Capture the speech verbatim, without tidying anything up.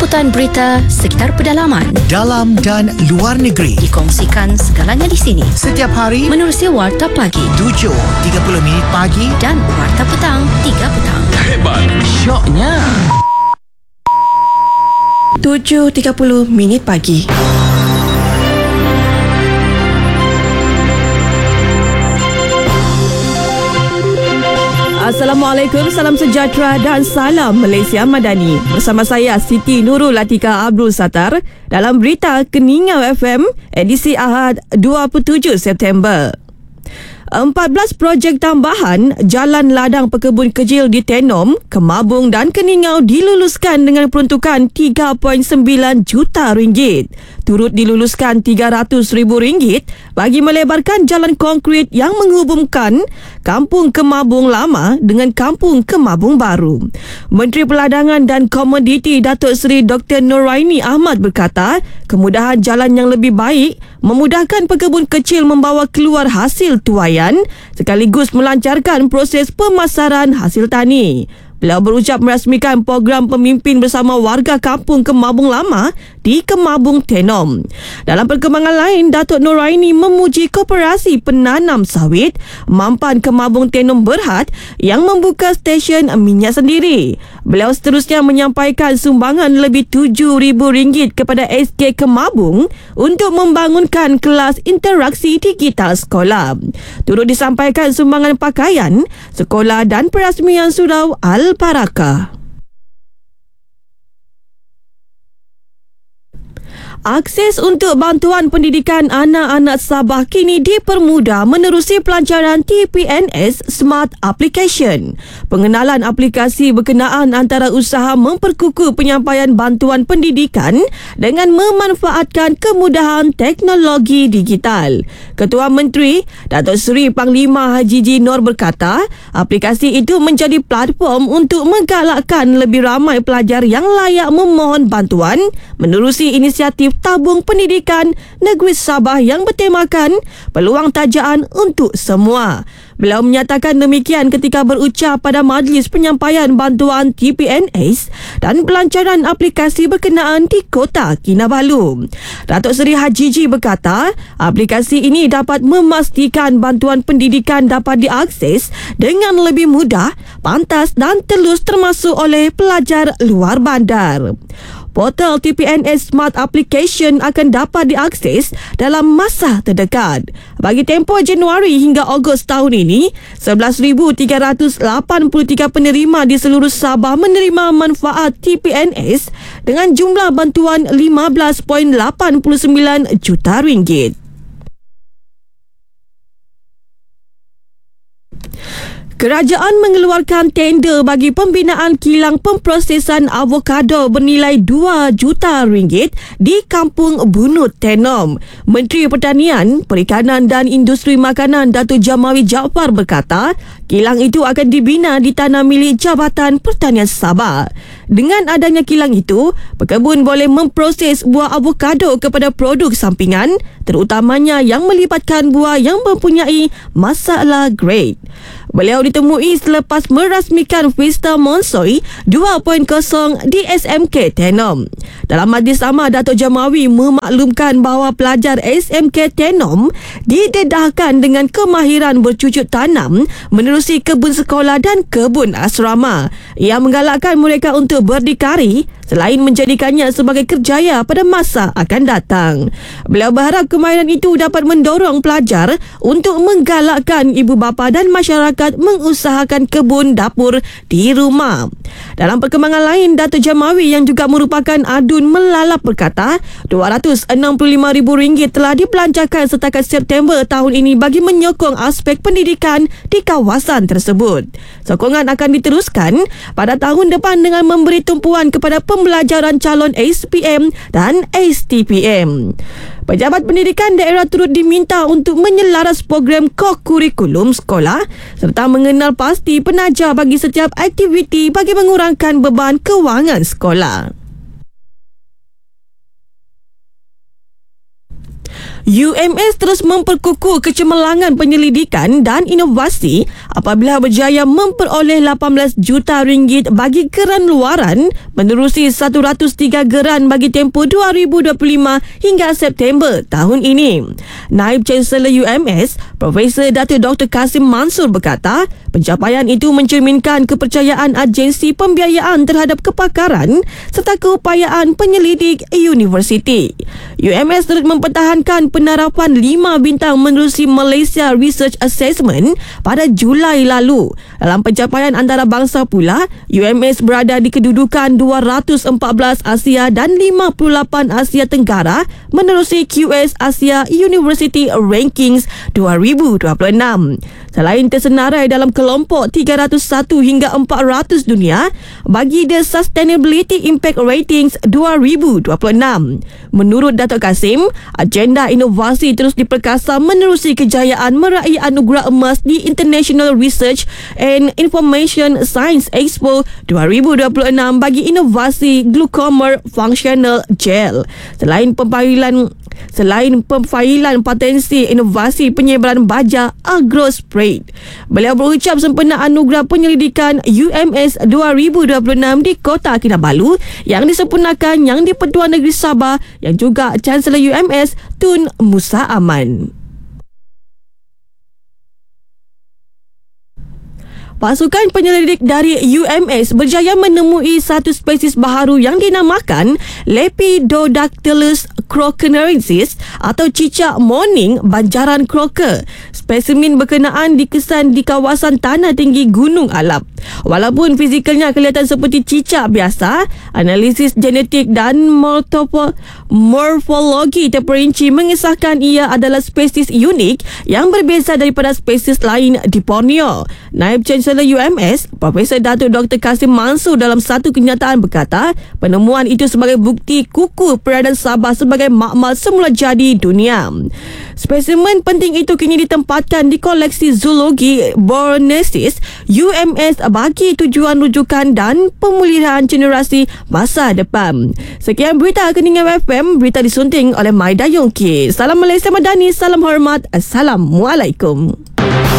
Jemputan berita sekitar pedalaman, dalam dan luar negeri, dikongsikan segalanya di sini. Setiap hari menerusi Warta Pagi tujuh tiga puluh minit pagi dan Warta Petang tiga petang. Hebat, syoknya. tujuh tiga puluh minit pagi. Assalamualaikum, salam sejahtera dan salam Malaysia Madani. Bersama saya Siti Nurul Latika Abdul Sattar dalam berita Keningau F M edisi Ahad dua puluh tujuh September. empat belas projek tambahan jalan ladang pekebun kecil di Tenom, Kemabung dan Keningau diluluskan dengan peruntukan tiga perpuluhan sembilan juta ringgit. Turut diluluskan tiga ratus ribu ringgit bagi melebarkan jalan konkrit yang menghubungkan Kampung Kemabung Lama dengan Kampung Kemabung Baru. Menteri Peladangan dan Komoditi Datuk Seri Doktor Noraini Ahmad berkata, kemudahan jalan yang lebih baik memudahkan pekebun kecil membawa keluar hasil tuaian sekaligus melancarkan proses pemasaran hasil tani. Beliau berucap merasmikan program pemimpin bersama warga Kampung Kemabung Lama di Kemabung Tenom. Dalam perkembangan lain, Datuk Noraini memuji koperasi penanam sawit Mampan Kemabung Tenom Berhad yang membuka stesen minyak sendiri. Beliau seterusnya menyampaikan sumbangan lebih tujuh ribu ringgit kepada S K Kemabung untuk membangunkan kelas interaksi digital sekolah. Turut disampaikan sumbangan pakaian, sekolah dan perasmian surau Al-Barakah. Akses untuk bantuan pendidikan anak-anak Sabah kini dipermudah menerusi pelancaran T P N S Smart Application. Pengenalan aplikasi berkenaan antara usaha memperkukuh penyampaian bantuan pendidikan dengan memanfaatkan kemudahan teknologi digital. Ketua Menteri Datuk Seri Panglima Haji G. Nor berkata, aplikasi itu menjadi platform untuk menggalakkan lebih ramai pelajar yang layak memohon bantuan menerusi inisiatif Tabung Pendidikan Negeri Sabah yang bertemakan Peluang Tajaan untuk Semua. Beliau menyatakan demikian ketika berucap pada majlis penyampaian bantuan T P N S dan pelancaran aplikasi berkenaan di Kota Kinabalu. Datuk Seri Haji G berkata, aplikasi ini dapat memastikan bantuan pendidikan dapat diakses dengan lebih mudah, pantas dan telus termasuk oleh pelajar luar bandar. Portal T P N S Smart Application akan dapat diakses dalam masa terdekat. Bagi tempoh Januari hingga Ogos tahun ini, sebelas ribu tiga ratus lapan puluh tiga penerima di seluruh Sabah menerima manfaat T P N S dengan jumlah bantuan lima belas perpuluhan lapan sembilan juta ringgit. Kerajaan mengeluarkan tender bagi pembinaan kilang pemprosesan avokado bernilai dua juta ringgit di Kampung Bunut Tenom. Menteri Pertanian, Perikanan dan Industri Makanan Datuk Jamawi Jaafar berkata, kilang itu akan dibina di tanah milik Jabatan Pertanian Sabah. Dengan adanya kilang itu, pekebun boleh memproses buah avokado kepada produk sampingan, terutamanya yang melibatkan buah yang mempunyai masalah grade. Beliau ditemui selepas merasmikan Vista Monsoy dua titik kosong di S M K Tenom. Dalam majlis sama, Datuk Jamawi memaklumkan bahawa pelajar S M K Tenom didedahkan dengan kemahiran bercucuk tanam menerusi kebun sekolah dan kebun asrama. Ia menggalakkan mereka untuk berdikari selain menjadikannya sebagai kerjaya pada masa akan datang. Beliau berharap kemahiran itu dapat mendorong pelajar untuk menggalakkan ibu bapa dan masyarakat mengusahakan kebun dapur di rumah. Dalam perkembangan lain, Datuk Jamawi yang juga merupakan adun melalap berkata, dua ratus enam puluh lima ribu ringgit telah dipelancarkan setakat September tahun ini bagi menyokong aspek pendidikan di kawasan tersebut. Sokongan akan diteruskan pada tahun depan dengan memberi tumpuan kepada pembelajaran calon S P M dan S T P M. Pejabat pendidikan daerah turut diminta untuk menyelaras program ko-kurikulum sekolah serta mengenal pasti penaja bagi setiap aktiviti bagi mengurangkan beban kewangan sekolah. U M S terus memperkukuh kecemerlangan penyelidikan dan inovasi apabila berjaya memperoleh lapan belas juta ringgit bagi geran luaran menerusi seratus tiga geran bagi tempoh dua ribu dua puluh lima hingga September tahun ini. Naib Chancellor U M S, Profesor Datuk Doktor Kasim Mansur berkata, pencapaian itu mencerminkan kepercayaan agensi pembiayaan terhadap kepakaran serta keupayaan penyelidik universiti. U M S turut mempertahankan penerapan lima bintang menerusi Malaysia Research Assessment pada Julai lalu. Dalam pencapaian antarabangsa pula, U M S berada di kedudukan dua ratus empat belas Asia dan lima puluh lapan Asia Tenggara menerusi Q S Asia University Rankings dua ribu dua puluh enam. Selain tersenarai dalam kelompok tiga ratus satu hingga empat ratus dunia bagi The Sustainability Impact Ratings dua ribu dua puluh enam. Menurut Datuk Kasim, agenda inovasi terus diperkasa menerusi kejayaan meraih anugerah emas di International Research and Information Science Expo dua ribu dua puluh enam bagi inovasi Glucomer Functional Gel. Selain pemfailan Selain pemfailan potensi inovasi penyebaran baja Agrospray, beliau berucap sempena anugerah penyelidikan U M S dua ribu dua puluh enam di Kota Kinabalu yang disempurnakan Yang di-Pertuan Negeri Sabah yang juga Chancellor U M S Tun Musa Aman. Pasukan penyelidik dari U M S berjaya menemui satu spesies baharu yang dinamakan Lepidodactylus crocenerensis atau cicak morning banjaran croker. Spesimen berkenaan dikesan di kawasan tanah tinggi Gunung Alap. Walaupun fizikalnya kelihatan seperti cicak biasa, analisis genetik dan mortopo, morfologi terperinci mengisahkan ia adalah spesies unik yang berbeza daripada spesies lain di Borneo. Naib Chancellor U M S, Profesor Datuk Doktor Kasim Mansur dalam satu kenyataan berkata, penemuan itu sebagai bukti kukuh peranan Sabah sebagai makmal semula jadi dunia. Spesimen penting itu kini ditempatkan di koleksi zoologi Bornesis U M S bagi tujuan rujukan dan pemulihan generasi masa depan. Sekian berita Keningan F M, berita disunting oleh Maida Yongki. Salam Malaysia Madani, salam hormat, Assalamualaikum.